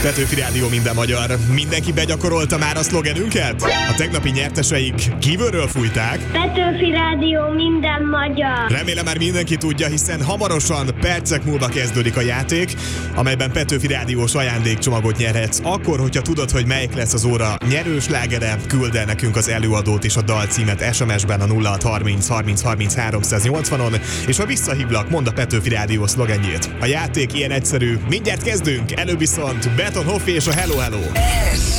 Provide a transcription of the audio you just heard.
Petőfi Rádió, minden magyar. Mindenki begyakorolta már a szlogenünket? A tegnapi nyerteseik kívülről fújták? Petőfi Rádió, minden magyar. Remélem már mindenki tudja, hiszen hamarosan percek múlva kezdődik a játék, amelyben Petőfi Rádiós ajándékcsomagot nyerhetsz. Akkor, hogyha tudod, hogy melyik lesz az óra nyerős slágere, küld el nekünk az előadót és a dalcímet SMS-ben a 0630 30 30 380-on, és ha visszahívlak, mondd a Petőfi Rádió szlogenjét. A játék ilyen egyszerű. Mindjárt kezdünk, előbb viszont Beton Hoffi és a Hello Hello. Ez